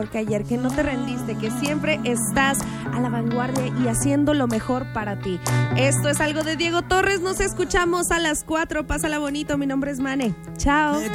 mejor que ayer, que no te rendiste, que siempre estás a la vanguardia y haciendo lo mejor para ti. Esto es algo de Diego Torres. Nos escuchamos a las 4. Pásala bonito. Mi nombre es Mane. Chao.